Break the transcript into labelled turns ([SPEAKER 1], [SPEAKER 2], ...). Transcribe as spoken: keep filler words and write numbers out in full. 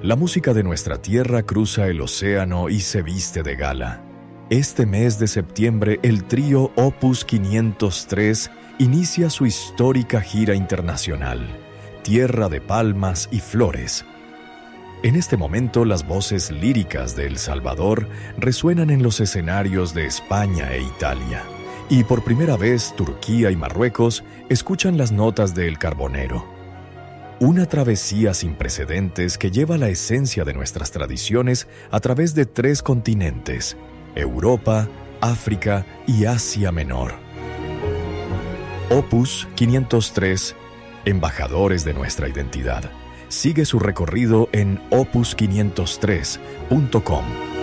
[SPEAKER 1] La música de nuestra tierra cruza el océano y se viste de gala. Este mes de septiembre, el trío Opus quinientos tres inicia su histórica gira internacional, Tierra de Palmas y Flores. En este momento, las voces líricas de El Salvador resuenan en los escenarios de España e Italia. Y por primera vez, Turquía y Marruecos escuchan las notas de El Carbonero. Una travesía sin precedentes que lleva la esencia de nuestras tradiciones a través de tres continentes: Europa, África y Asia Menor. Opus quinientos tres, embajadores de nuestra identidad. Sigue su recorrido en opus quinientos tres punto com.